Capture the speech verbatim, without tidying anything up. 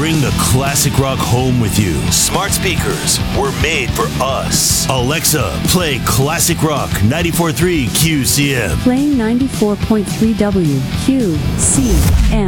Bring the classic rock home with you. Smart speakers were made for us. Alexa, play Classic Rock ninety-four point three Q C M. Playing ninety-four point three W Q C M.